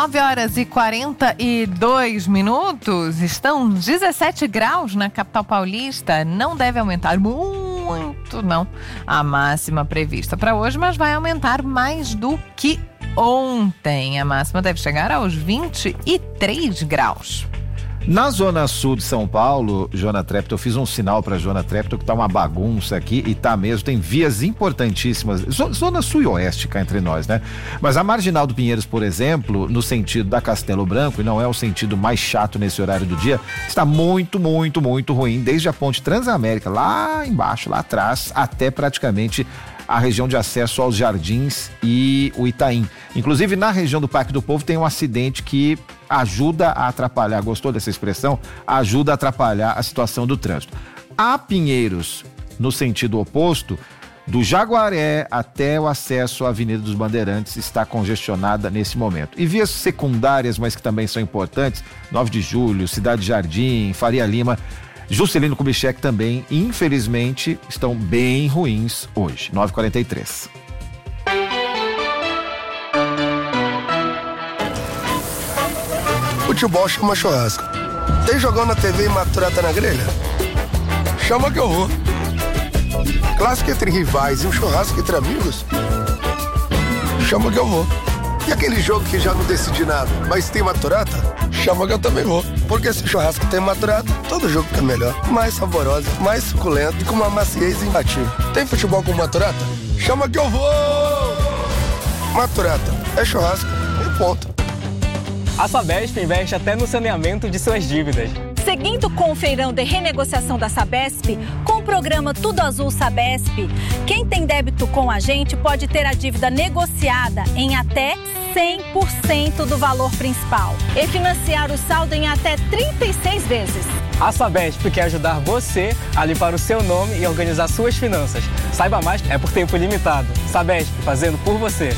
9h42. Estão 17 graus na capital paulista. Não deve aumentar muito, não, a máxima prevista para hoje, mas vai aumentar mais do que ontem. A máxima deve chegar aos 23 graus. Na zona sul de São Paulo, Joana Trepto, eu fiz um sinal para Joana Trepto que tá uma bagunça aqui, e tá mesmo, tem vias importantíssimas, zona sul e oeste cá entre nós, né? Mas a Marginal do Pinheiros, por exemplo, no sentido da Castelo Branco, e não é o sentido mais chato nesse horário do dia, está muito, muito, muito ruim, desde a ponte Transamérica, lá embaixo, lá atrás, até praticamente a região de acesso aos Jardins e o Itaim. Inclusive, na região do Parque do Povo tem um acidente que ajuda a atrapalhar, gostou dessa expressão? Ajuda a atrapalhar a situação do trânsito. A Pinheiros, no sentido oposto, do Jaguaré até o acesso à Avenida dos Bandeirantes, está congestionada nesse momento. E vias secundárias, mas que também são importantes, 9 de Julho, Cidade Jardim, Faria Lima, Juscelino Kubitschek também, infelizmente, estão bem ruins hoje. 9h43. Futebol chama churrasco. Tem jogão na TV e maturata na grelha? Chama que eu vou. Clássico entre rivais e um churrasco entre amigos? Chama que eu vou. E aquele jogo que já não decidi nada, mas tem maturata? Chama que eu também vou. Porque se o churrasco tem maturata, todo jogo fica melhor. Mais saborosa, mais suculento e com uma maciez imbatível. Tem futebol com maturata? Chama que eu vou! Maturata é churrasco e ponto. A Sabesp investe até no saneamento de suas dívidas. Seguindo com o feirão de renegociação da Sabesp, com o programa Tudo Azul Sabesp, quem tem débito com a gente pode ter a dívida negociada em até 100% do valor principal e financiar o saldo em até 36 vezes. A Sabesp quer ajudar você a limpar o seu nome e organizar suas finanças. Saiba mais, é por tempo limitado. Sabesp, fazendo por você.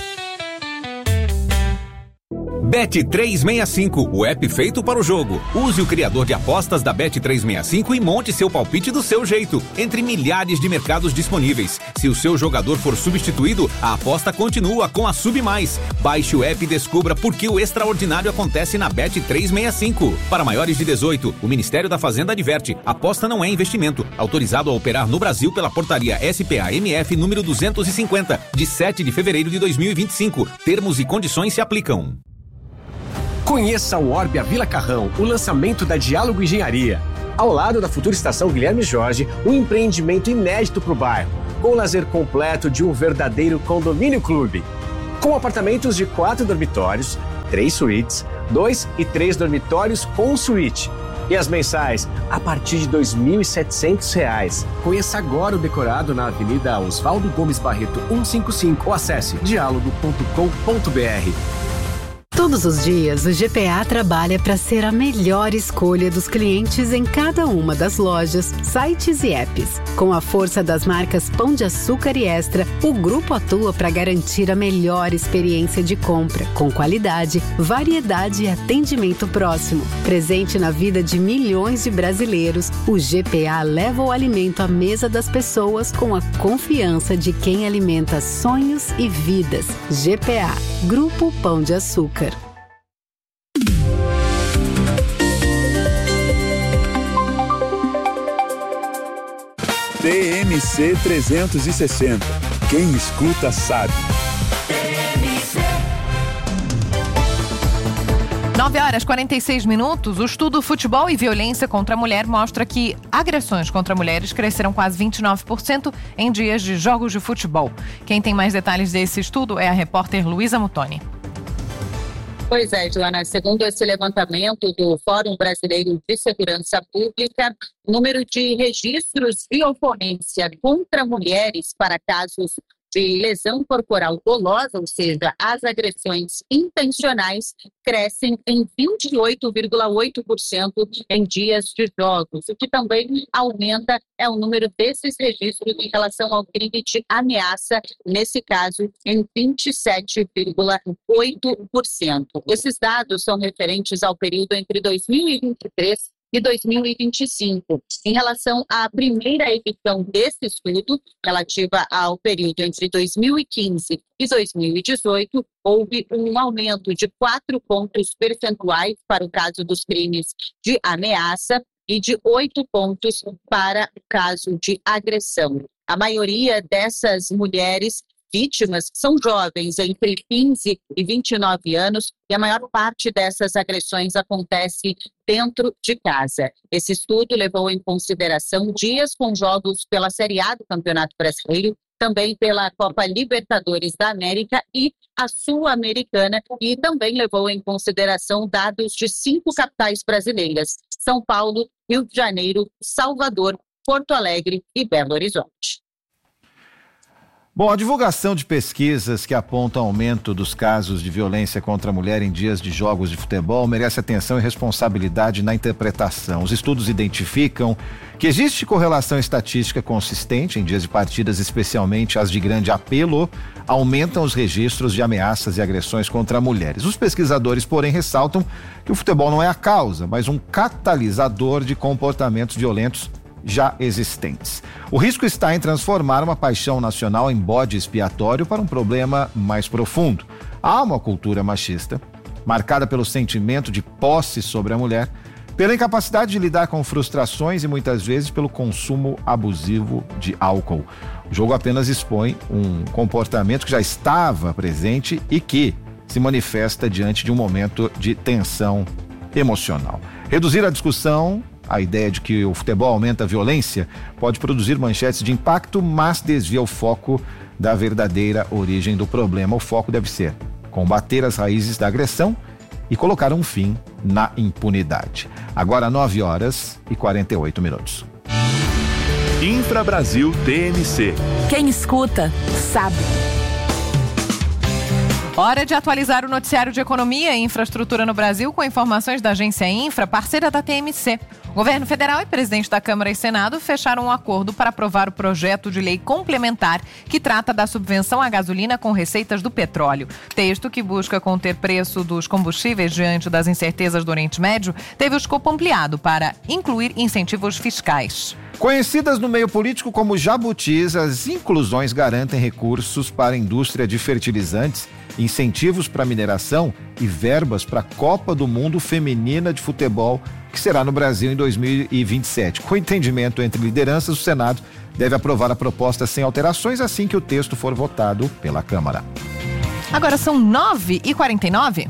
Bet365, o app feito para o jogo. Use o criador de apostas da Bet365 e monte seu palpite do seu jeito, entre milhares de mercados disponíveis. Se o seu jogador for substituído, a aposta continua com a Sub+. Baixe o app e descubra por que o extraordinário acontece na Bet365. Para maiores de 18, o Ministério da Fazenda adverte: aposta não é investimento. Autorizado a operar no Brasil pela portaria SPA-MF número 250, de 7 de fevereiro de 2025. Termos e condições se aplicam. Conheça o Orbia Vila Carrão, o lançamento da Diálogo Engenharia. Ao lado da futura estação Guilherme Jorge, um empreendimento inédito para o bairro, com o lazer completo de um verdadeiro condomínio clube. Com apartamentos de 4 dormitórios, 3 suítes, 2 e 3 dormitórios com suíte. E as mensais a partir de R$ 2.700. Conheça agora o decorado na Avenida Oswaldo Gomes Barreto 155 ou acesse dialogo.com.br. Todos os dias, o GPA trabalha para ser a melhor escolha dos clientes em cada uma das lojas, sites e apps. Com a força das marcas Pão de Açúcar e Extra, o grupo atua para garantir a melhor experiência de compra, com qualidade, variedade e atendimento próximo. Presente na vida de milhões de brasileiros, o GPA leva o alimento à mesa das pessoas com a confiança de quem alimenta sonhos e vidas. GPA, Grupo Pão de Açúcar. TMC 360. Quem escuta sabe. 9h46. O estudo Futebol e Violência contra a Mulher mostra que agressões contra mulheres cresceram quase 29% em dias de jogos de futebol. Quem tem mais detalhes desse estudo é a repórter Luísa Mutoni. Pois é, Joana, segundo esse levantamento do Fórum Brasileiro de Segurança Pública, o número de registros de ocorrência contra mulheres para casos de lesão corporal dolosa, ou seja, as agressões intencionais, crescem em 28,8% em dias de jogos. O que também aumenta é o número desses registros em relação ao crime de ameaça, nesse caso, em 27,8%. Esses dados são referentes ao período entre 2023 e 2025. Em relação à primeira edição desse estudo, relativa ao período entre 2015 e 2018, houve um aumento de 4 pontos percentuais para o caso dos crimes de ameaça e de 8 pontos para o caso de agressão. A maioria dessas mulheres vítimas são jovens entre 15 e 29 anos e a maior parte dessas agressões acontece dentro de casa. Esse estudo levou em consideração dias com jogos pela Série A do Campeonato Brasileiro, também pela Copa Libertadores da América e a Sul-Americana, e também levou em consideração dados de 5 capitais brasileiras: São Paulo, Rio de Janeiro, Salvador, Porto Alegre e Belo Horizonte. Bom, a divulgação de pesquisas que apontam aumento dos casos de violência contra a mulher em dias de jogos de futebol merece atenção e responsabilidade na interpretação. Os estudos identificam que existe correlação estatística consistente em dias de partidas, especialmente as de grande apelo, aumentam os registros de ameaças e agressões contra mulheres. Os pesquisadores, porém, ressaltam que o futebol não é a causa, mas um catalisador de comportamentos violentos já existentes. O risco está em transformar uma paixão nacional em bode expiatório para um problema mais profundo. Há uma cultura machista, marcada pelo sentimento de posse sobre a mulher, pela incapacidade de lidar com frustrações e muitas vezes pelo consumo abusivo de álcool. O jogo apenas expõe um comportamento que já estava presente e que se manifesta diante de um momento de tensão emocional. Reduzir a discussão, a ideia de que o futebol aumenta a violência, pode produzir manchetes de impacto, mas desvia o foco da verdadeira origem do problema. O foco deve ser combater as raízes da agressão e colocar um fim na impunidade. Agora 9h48. Infrabrasil TMC. Quem escuta, sabe. Hora de atualizar o noticiário de economia e infraestrutura no Brasil com informações da agência Infra, parceira da TMC. O governo federal e presidente da Câmara e Senado fecharam um acordo para aprovar o projeto de lei complementar que trata da subvenção à gasolina com receitas do petróleo. Texto que busca conter preço dos combustíveis diante das incertezas do Oriente Médio teve o escopo ampliado para incluir incentivos fiscais. Conhecidas no meio político como jabutis, as inclusões garantem recursos para a indústria de fertilizantes, incentivos para mineração e verbas para a Copa do Mundo Feminina de Futebol, que será no Brasil em 2027. Com entendimento entre lideranças, o Senado deve aprovar a proposta sem alterações assim que o texto for votado pela Câmara. Agora são 9h49.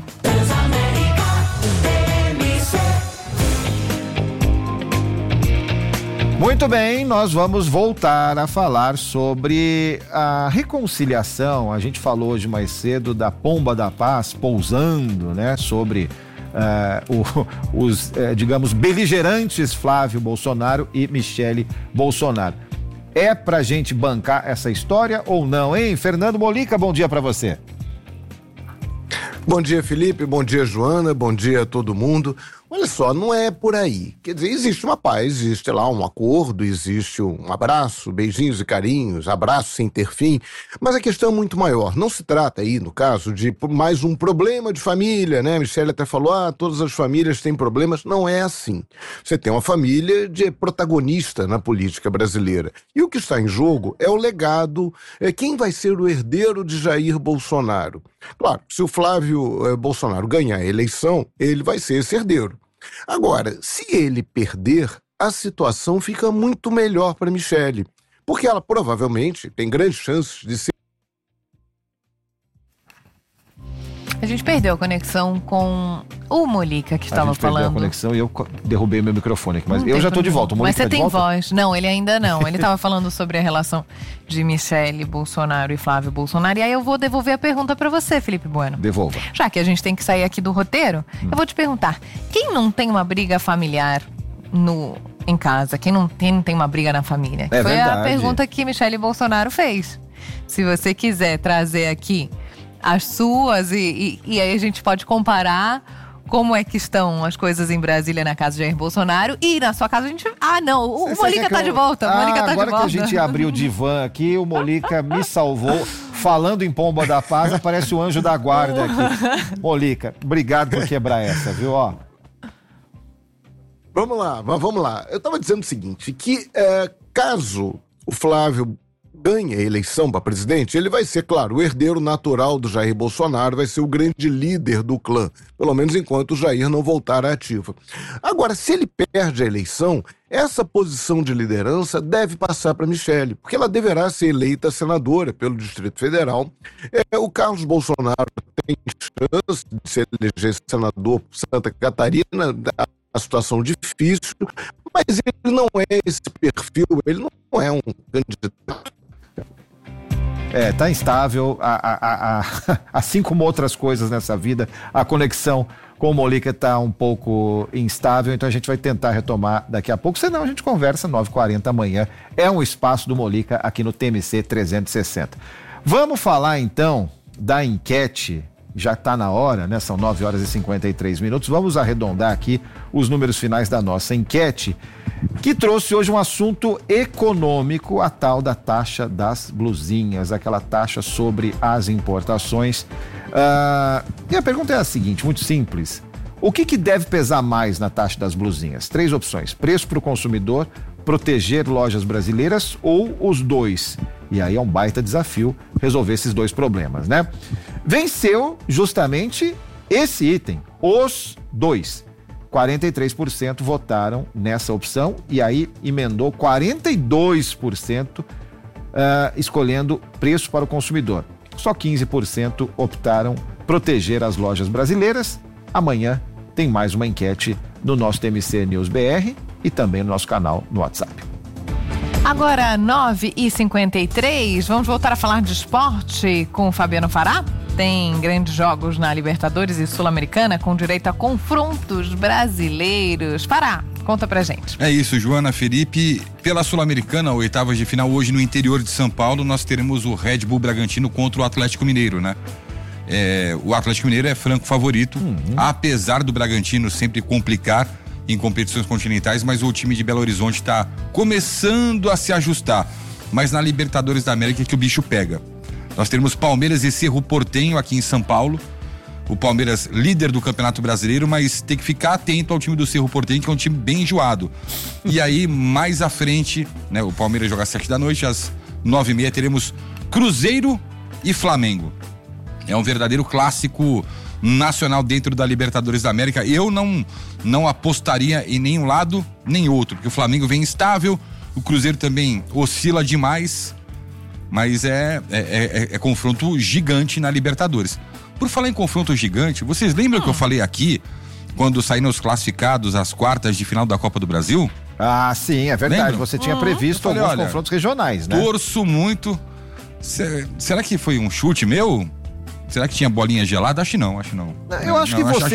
Muito bem, nós vamos voltar a falar sobre a reconciliação. A gente falou hoje mais cedo da Pomba da Paz pousando, né, sobre os digamos, beligerantes Flávio Bolsonaro e Michele Bolsonaro. É pra gente bancar essa história ou não, hein? Fernando Molica, bom dia pra você. Bom dia, Felipe, bom dia, Joana, bom dia a todo mundo. Olha só, não é por aí. Quer dizer, existe uma paz, existe lá um acordo, existe um abraço, beijinhos e carinhos, abraço sem ter fim, mas a questão é muito maior. Não se trata aí, no caso, de mais um problema de família, né? Michele até falou, todas as famílias têm problemas. Não é assim. Você tem uma família de protagonista na política brasileira. E o que está em jogo é o legado, quem vai ser o herdeiro de Jair Bolsonaro. Claro, se o Flávio Bolsonaro ganhar a eleição, ele vai ser esse herdeiro. Agora, se ele perder, a situação fica muito melhor para Michele, porque ela provavelmente tem grandes chances de ser... A gente perdeu a conexão com o Molica que estava falando. Perdeu a conexão e eu derrubei meu microfone aqui, mas eu já estou de volta. O Molica mas você tá de tem volta? voz. Não, ele ainda não. Ele estava falando sobre a relação de Michele Bolsonaro e Flávio Bolsonaro. E aí eu vou devolver a pergunta para você, Felipe Bueno. Devolva. Já que a gente tem que sair aqui do roteiro, eu vou te perguntar. Quem não tem uma briga familiar em casa? Quem não tem uma briga na família? É Foi verdade. a pergunta que Michele Bolsonaro fez. Se você quiser trazer aqui as suas e aí a gente pode comparar como é que estão as coisas em Brasília na casa de Jair Bolsonaro e na sua casa a gente... o Molica tá de volta. O Molica tá de volta. Agora que a gente abriu o divã aqui, o Molica me salvou. Falando em Pomba da Paz, aparece o anjo da guarda aqui. Molica, obrigado por quebrar essa, viu? Ó. Vamos lá. Eu estava dizendo o seguinte, que caso o Flávio ganha a eleição para presidente, ele vai ser, claro, o herdeiro natural do Jair Bolsonaro, vai ser o grande líder do clã, pelo menos enquanto o Jair não voltar à ativa. Agora, se ele perde a eleição, essa posição de liderança deve passar para Michele, porque ela deverá ser eleita senadora pelo Distrito Federal. O Carlos Bolsonaro tem chance de se eleger senador por Santa Catarina, a situação difícil, mas ele não é esse perfil, ele não é um candidato. Tá instável, assim como outras coisas nessa vida, a conexão com o Molica está um pouco instável, então a gente vai tentar retomar daqui a pouco, senão a gente conversa 9h40 amanhã, é um espaço do Molica aqui no TMC 360. Vamos falar então da enquete, já está na hora, né? São 9h53, vamos arredondar aqui os números finais da nossa enquete, que trouxe hoje um assunto econômico, a tal da taxa das blusinhas, aquela taxa sobre as importações. E a pergunta é a seguinte, muito simples: o que deve pesar mais na taxa das blusinhas? 3 opções: preço para o consumidor, proteger lojas brasileiras ou os dois? E aí é um baita desafio resolver esses 2 problemas, né? Venceu justamente esse item, os 2. 43% votaram nessa opção e aí emendou 42% escolhendo preço para o consumidor. Só 15% optaram proteger as lojas brasileiras. Amanhã tem mais uma enquete no nosso TMC News BR e também no nosso canal no WhatsApp. Agora, 9h53, vamos voltar a falar de esporte com o Fabiano Fará? Tem grandes jogos na Libertadores e Sul-Americana com direito a confrontos brasileiros. Fará, conta pra gente. É isso, Joana, Felipe. Pela Sul-Americana, oitavas de final, hoje no interior de São Paulo, nós teremos o Red Bull Bragantino contra o Atlético Mineiro, né? O Atlético Mineiro é franco favorito, apesar do Bragantino sempre complicar em competições continentais, mas o time de Belo Horizonte está começando a se ajustar. Mas na Libertadores da América é que o bicho pega. Nós teremos Palmeiras e Cerro Porteño aqui em São Paulo. O Palmeiras líder do Campeonato Brasileiro, mas tem que ficar atento ao time do Cerro Porteño, que é um time bem enjoado. E aí, mais à frente, né, o Palmeiras joga às 7h, às 9h30 teremos Cruzeiro e Flamengo. É um verdadeiro clássico nacional dentro da Libertadores da América. Eu não apostaria em nenhum lado nem outro, porque o Flamengo vem instável, o Cruzeiro também oscila demais, mas é confronto gigante na Libertadores. Por falar em confronto gigante, vocês lembram que eu falei aqui quando saíram os classificados às quartas de final da Copa do Brasil? Ah, sim, é verdade. Lembra? Você tinha previsto alguns confrontos regionais, né? Torço muito. Será que foi um chute meu? Será que tinha bolinha gelada? Acho que não. Eu acho que você